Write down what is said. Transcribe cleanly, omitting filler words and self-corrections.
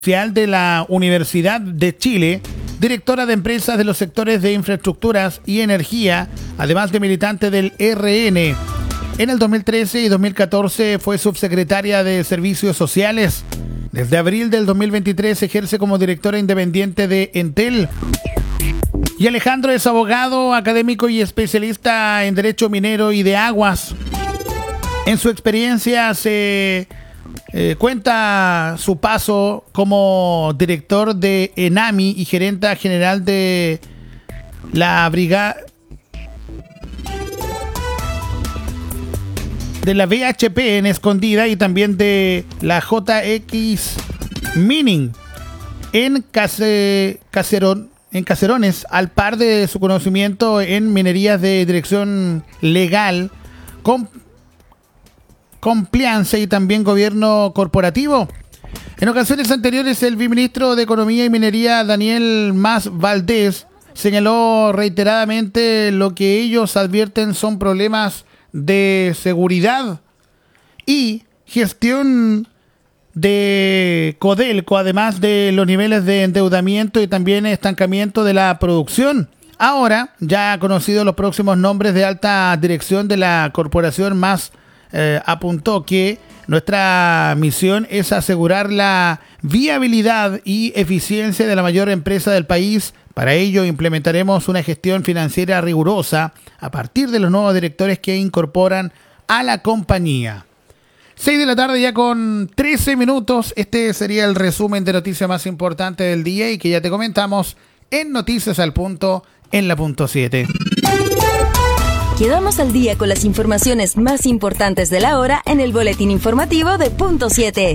de la Universidad de Chile, directora de empresas de los sectores de infraestructuras y energía, además de militante del RN. En el 2013 y 2014 fue subsecretaria de Servicios Sociales. Desde abril del 2023 ejerce como directora independiente de Entel. Y Alejandro es abogado, académico y especialista en Derecho Minero y de Aguas. En su experiencia se cuenta su paso como director de ENAMI y gerenta general de la brigada de la BHP en Escondida y también de la JX Mining en Caserones, al par de su conocimiento en minerías de dirección legal, compliance y también gobierno corporativo. En ocasiones anteriores, el viceministro de Economía y Minería, Daniel Mas Valdés, señaló reiteradamente lo que ellos advierten son problemas de seguridad y gestión de Codelco, además de los niveles de endeudamiento y también estancamiento de la producción. Ahora, ya conocidos los próximos nombres de alta dirección de la corporación, Mas apuntó que nuestra misión es asegurar la viabilidad y eficiencia de la mayor empresa del país. Para ello implementaremos una gestión financiera rigurosa a partir de los nuevos directores que incorporan a la compañía. 6 de la tarde ya con 13 minutos. Este sería el resumen de noticias más importantes del día y que ya te comentamos en Noticias al Punto en la punto 7. Quedamos al día con las informaciones más importantes de la hora en el boletín informativo de Punto 7.